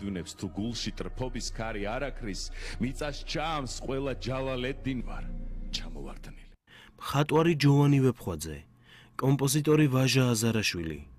მოგივნებს თუ გულში ტრფობის ქარი არაქრის მიწას ჭამს ყველა ჯალალედგინ ვარ ჩამოვარდნილი მხატვარი ჯოვანი ვეფხვაძე კომპოზიტორი ვაჟა აზარაშვილი